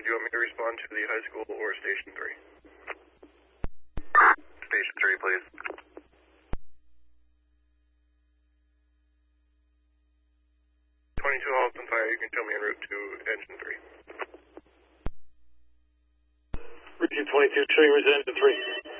do you want me to respond to the high school or Station 3? Station 3, please. 22 Halston Fire, you can show me en route to engine 3. Region 22, show you where's engine 3.